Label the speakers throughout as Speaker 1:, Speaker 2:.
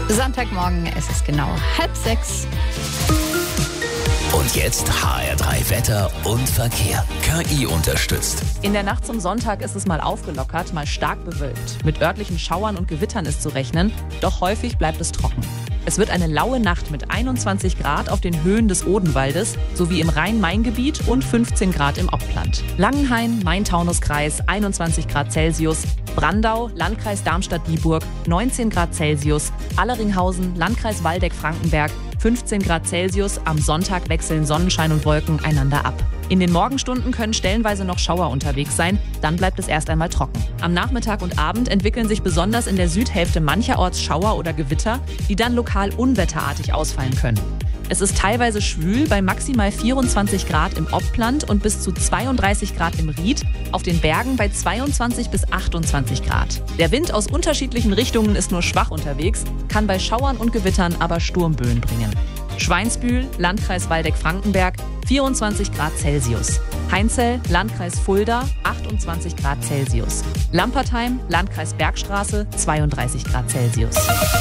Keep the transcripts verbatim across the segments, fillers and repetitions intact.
Speaker 1: Sonntagmorgen, es ist genau halb sechs.
Speaker 2: Und jetzt H R drei Wetter und Verkehr. K I unterstützt.
Speaker 3: In der Nacht zum Sonntag ist es mal aufgelockert, mal stark bewölkt. Mit örtlichen Schauern und Gewittern ist zu rechnen, doch häufig bleibt es trocken. Es wird eine laue Nacht mit einundzwanzig Grad auf den Höhen des Odenwaldes sowie im Rhein-Main-Gebiet und fünfzehn Grad im Oppland. Langenhain, Main-Taunus-Kreis, einundzwanzig Grad Celsius. Brandau, Landkreis Darmstadt-Dieburg, neunzehn Grad Celsius. Alleringhausen, Landkreis Waldeck-Frankenberg, fünfzehn Grad Celsius. Am Sonntag wechseln Sonnenschein und Wolken einander ab. In den Morgenstunden können stellenweise noch Schauer unterwegs sein, dann bleibt es erst einmal trocken. Am Nachmittag und Abend entwickeln sich besonders in der Südhälfte mancherorts Schauer oder Gewitter, die dann lokal unwetterartig ausfallen können. Es ist teilweise schwül bei maximal vierundzwanzig Grad im Oppland und bis zu zweiunddreißig Grad im Ried, auf den Bergen bei zweiundzwanzig bis achtundzwanzig Grad. Der Wind aus unterschiedlichen Richtungen ist nur schwach unterwegs, kann bei Schauern und Gewittern aber Sturmböen bringen. Schweinsbühl, Landkreis Waldeck-Frankenberg, vierundzwanzig Grad Celsius. Heinzell, Landkreis Fulda, achtundzwanzig Grad Celsius. Lampertheim, Landkreis Bergstraße, zweiunddreißig Grad Celsius.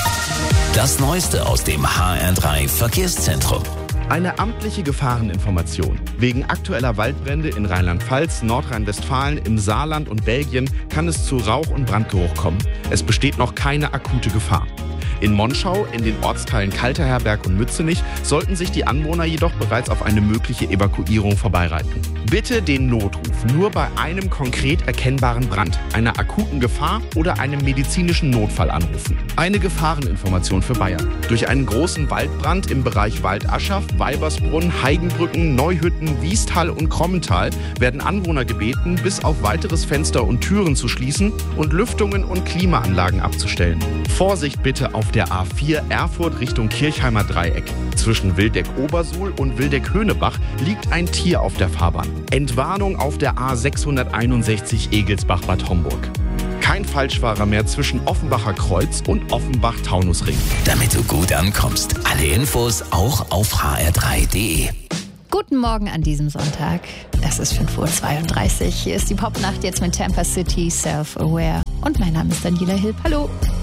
Speaker 2: Das Neueste aus dem H R drei Verkehrszentrum.
Speaker 4: Eine amtliche Gefahreninformation. Wegen aktueller Waldbrände in Rheinland-Pfalz, Nordrhein-Westfalen, im Saarland und Belgien kann es zu Rauch- und Brandgeruch kommen. Es besteht noch keine akute Gefahr. In Monschau, in den Ortsteilen Kalterherberg und Mützenich, sollten sich die Anwohner jedoch bereits auf eine mögliche Evakuierung vorbereiten. Bitte den Notruf nur bei einem konkret erkennbaren Brand, einer akuten Gefahr oder einem medizinischen Notfall anrufen. Eine Gefahreninformation für Bayern. Durch einen großen Waldbrand im Bereich Waldaschaff, Weibersbrunn, Heigenbrücken, Neuhütten, Wiestal und Krommental werden Anwohner gebeten, bis auf weiteres Fenster und Türen zu schließen und Lüftungen und Klimaanlagen abzustellen. Vorsicht bitte auf der A vier Erfurt Richtung Kirchheimer Dreieck. Zwischen Wildeck-Obersuhl und Wildeck-Höhnebach liegt ein Tier auf der Fahrbahn. Entwarnung auf der A sechshunderteinundsechzig Egelsbach-Bad Homburg. Kein Falschfahrer mehr zwischen Offenbacher Kreuz und Offenbach-Taunusring.
Speaker 2: Damit du gut ankommst. Alle Infos auch auf h r drei punkt d e.
Speaker 1: Guten Morgen an diesem Sonntag. Es ist fünf Uhr zweiunddreißig. Hier ist die Popnacht jetzt mit Tampa City, Self-Aware. Und mein Name ist Daniela Hilb. Hallo.